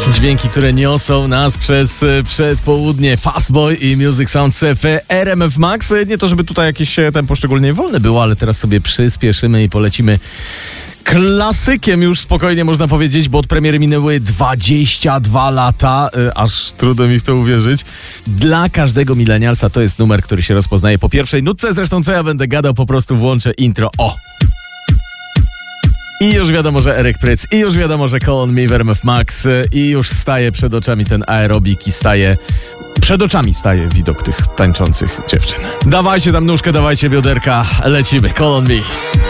Dźwięki, które niosą nas przez przedpołudnie. Fastboy i Music Sounds w RMF Max. Nie to, żeby tutaj jakieś tempo szczególnie wolne było, ale teraz sobie przyspieszymy i polecimy klasykiem już spokojnie można powiedzieć, bo od premiery minęły 22 lata, aż trudno mi w to uwierzyć. Dla każdego milenialsa to jest numer, który się rozpoznaje po pierwszej nutce, zresztą co ja będę gadał, po prostu włączę intro. O! I już wiadomo, że Eric Prydz, i już wiadomo, że Call on Me w RMF Max, i już staje przed oczami ten aerobik i przed oczami staje widok tych tańczących dziewczyn. Dawajcie tam nóżkę, dawajcie bioderka, lecimy, Call on Me.